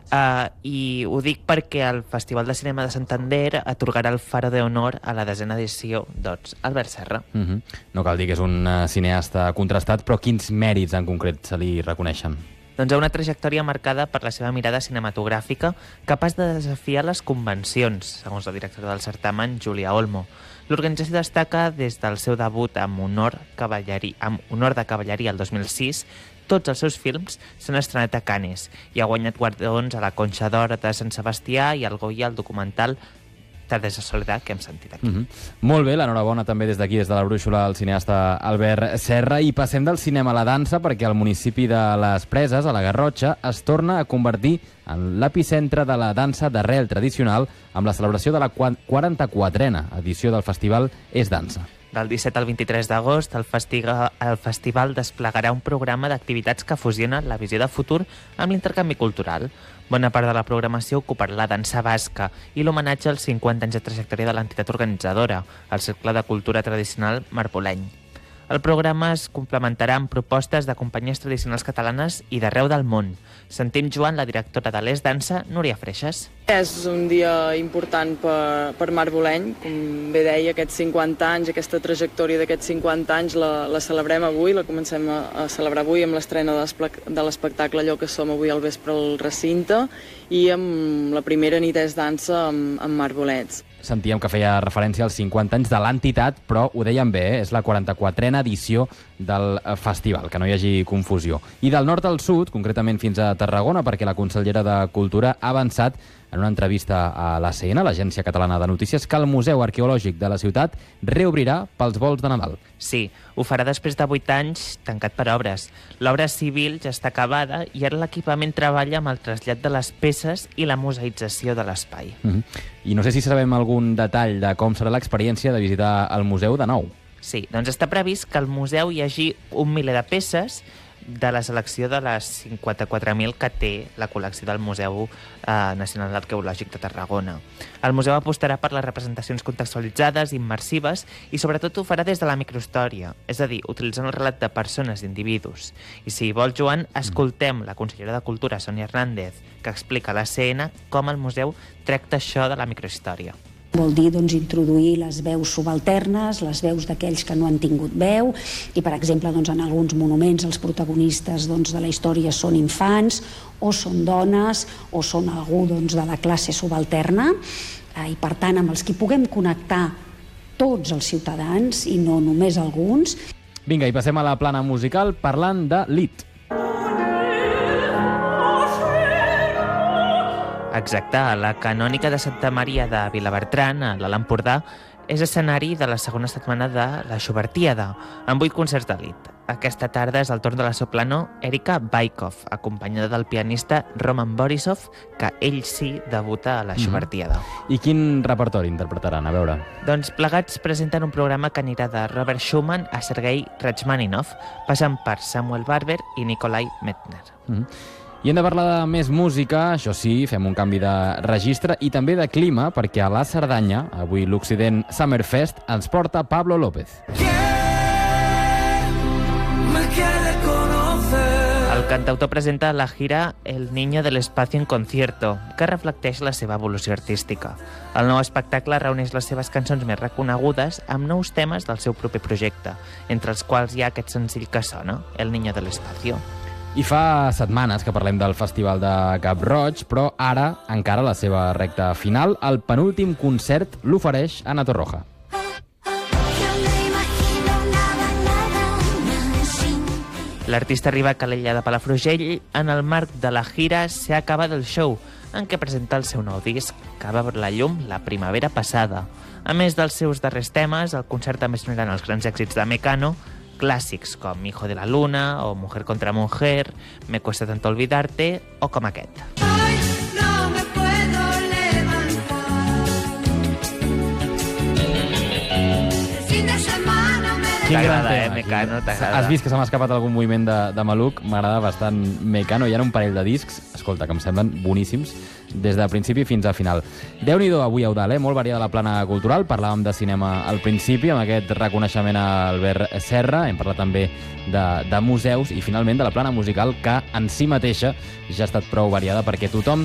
I ho dic perquè el Festival de Cinema de Santander atorgarà el Faro de Honor a la 10ª edició, doncs, Albert Serra. No cal dir que és un cineasta contrastat, però quins mèrits en concret se li reconeixen? Doncs una trajectòria marcada per la seva mirada cinematogràfica, capaç de desafiar les convencions, segons la directora del certamen, Júlia Olmo. L'organització destaca des del seu debut amb honor de cavalleria el 2006. Tots els seus films s'han estrenat a Cannes i ha guanyat guardons a la Conxa d'Or de Sant Sebastià i al Goya al documental Tardes de Soledat, que hem sentit aquí. Molt bé, l'enhorabona també des d'aquí, des de la brúixola, al cineasta Albert Serra. I passem del cinema a la dansa, perquè el municipi de les Preses, a la Garrotxa, es torna a convertir en l'epicentre de la dansa d'arrel tradicional amb la celebració de la 44a edició del festival És Dansa. Del 17 al 23 d'agost, el festival desplegarà un programa d'activitats que fusionen la visió de futur amb l'intercanvi cultural. Bona part de la programació ocuparà la dansa basca i l'homenatge als 50 anys de trajectòria de l'entitat organitzadora, el Cercle de Cultura Tradicional Marboleny. El programa es complementarà amb propostes de companyies tradicionals catalanes i d'arreu del món. Sentim Joan, la directora de l'És Dansa, Núria Freixas. És un dia important per Marboleny. Com bé deia, aquests 50 anys, aquesta trajectòria d'aquests 50 anys la celebrem avui, la comencem a celebrar avui amb l'estrena de l'espectacle Allò que som avui al vespre al recinte i amb la primera nit És Dansa amb Marbolets. Sentíem que feia referència als 50 anys de l'entitat, però ho dèiem bé, és la 44a edició del festival, que no hi hagi confusió. I del nord al sud, concretament fins a Tarragona, perquè la consellera de Cultura ha avançat en una entrevista a l'ACN, l'Agència Catalana de Notícies, que el Museu Arqueològic de la ciutat reobrirà pels vols de Nadal. Sí, ho farà després de 8 anys tancat per obres. L'obra civil ja està acabada i ara l'equipament treballa amb el trasllat de les peces i la museïtzació de l'espai. I no sé si sabem algun detall de com serà l'experiència de visitar el museu de nou. Sí, doncs està previst que al museu hi hagi 1 miler de peces de la selecció de les 54.000 que té la col·lecció del Museu Nacional Arqueològic de Tarragona. El museu apostarà per les representacions contextualitzades, immersives i sobretot ho farà des de la microhistòria, és a dir, utilitzant el relat de persones, d'individus. I si vol, Joan, escoltem la consellera de Cultura, Sònia Hernández, que explica a l'ACN com el museu tracta això de la microhistòria. Vol dir introduir les veus subalternes, les veus d'aquells que no han tingut veu, i per exemple en alguns monuments els protagonistes de la història són infants, o són dones, o són algú de la classe subalterna, i per tant amb els que puguem connectar tots els ciutadans i no només alguns. Vinga, i passem a la plana musical parlant de Lit. Exacte, la canònica de Santa Maria de Vilabertran, a l'Alt Empordà, és escenari de la segona setmana de la Schubertíada, amb 8 concerts d'elit. Aquesta tarda és el torn de la soprano Erika Baikov, acompanyada del pianista Roman Borisov, que ell sí debuta a la Schubertíada. I quin repertori interpretaran? A veure. Doncs plegats presenten un programa que anirà de Robert Schumann a Sergei Rachmaninov, passant per Samuel Barber i Nikolai Medtner. I hem de parlar de més música, això sí, fem un canvi de registre i també de clima, perquè a la Cerdanya, avui l'Occident Summerfest, ens porta Pablo López. El cantautor presenta la gira El Niño del Espacio en concierto, que reflecteix la seva evolució artística. El nou espectacle reuneix les seves cançons més reconegudes amb nous temes del seu propi projecte, entre els quals hi ha aquest senzill que sona, El Niño del Espacio. I fa setmanes que parlem del Festival de Cap-roig, però ara, encara la seva recta final, el penúltim concert l'ofereix Ana Torroja. L'artista arriba a Calella de Palafrugell en el marc de la gira Se ha acabado el show, en què presenta el seu nou disc, que va veure la llum la primavera passada. A més dels seus darrers temes, el concert també sonaran els grans èxits de Mecano, clàssics com Hijo de la Luna o Mujer contra Mujer, Me cuesta tanto olvidarte o com aquest. T'agrada, Mecano? T'agrada? Has vist que se m'ha escapat algun moviment de maluc? M'agrada bastant Mecano. Hi ha un parell de discs, escolta, que em semblen boníssims, des de principi fins a final. Déu-n'hi-do avui a Eudal, molt variada la plana cultural. Parlàvem de cinema al principi, amb aquest reconeixement a Albert Serra. Hem parlat també de museus i, finalment, de la plana musical, que en si mateixa ja ha estat prou variada perquè tothom